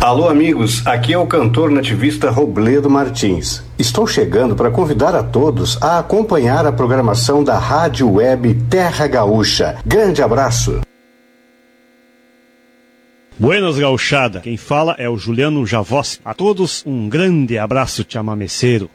Alô, amigos, aqui é o cantor nativista Robledo Martins. Estou chegando para convidar a todos a acompanhar a programação da Rádio Web Terra Gaúcha. Grande abraço! Buenas, gauchada. Quem fala é o Juliano Javossi. A todos um grande abraço chamameceiro.